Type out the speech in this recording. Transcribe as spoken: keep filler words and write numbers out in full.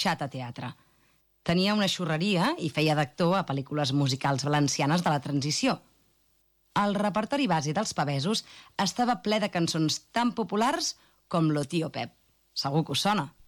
marxat a teatre. Tenia una xurreria i feia d'actor a pel·lícules musicals valencianes de la transició. El repertori base dels pavesos estava ple de cançons tan populars com Lo Tío Pep. Segur que us sona.